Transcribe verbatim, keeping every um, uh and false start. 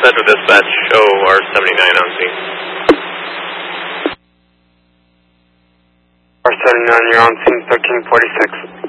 Central Dispatch, show R seventy-nine on scene. R seventy-nine, you're on scene thirteen forty-six.